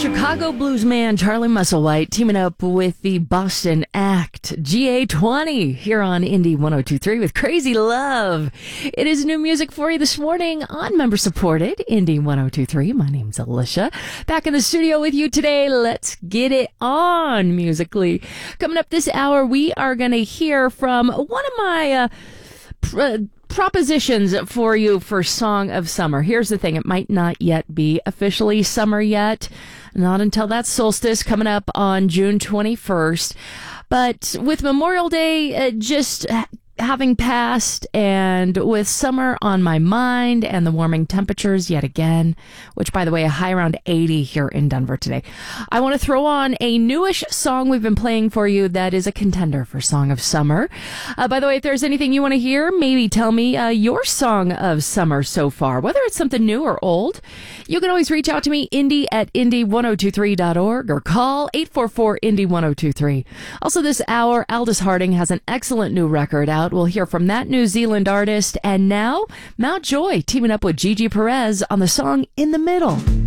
Chicago blues man Charlie Musselwhite teaming up with the Boston act GA20 here on Indie 102.3 with Crazy Love. It is new music for you this morning on member-supported Indie 102.3. My name's Alicia. Back in the studio with you today. Let's get it on musically. Coming up this hour, we are going to hear from one of my propositions for you for Song of Summer. Here's the thing. It might not yet be officially summer yet. Not until that solstice coming up on June 21st. But with Memorial Day just having passed and with summer on my mind and the warming temperatures yet again, which, by the way, a high around 80 here in Denver today, I want to throw on a newish song we've been playing for you that is a contender for Song of Summer. By the way, if there's anything you want to hear, maybe tell me your Song of Summer so far, whether it's something new or old. You can always reach out to me, indie@indie1023.org, or call 844-INDIE1023. Also this hour, Aldous Harding has an excellent new record out. We'll hear from that New Zealand artist. And now, Mountjoy teaming up with Gigi Perez on the song In the Middle.